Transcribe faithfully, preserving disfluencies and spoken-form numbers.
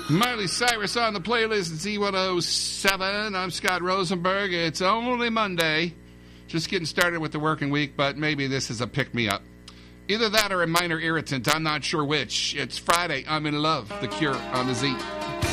Miley Cyrus on the playlist at Z one oh seven. I'm Scott Rosenberg. It's only Monday. Just getting started with the working week, but maybe this is a pick-me-up. Either that or a minor irritant. I'm not sure which. It's Friday. I'm in love. The Cure on the Z.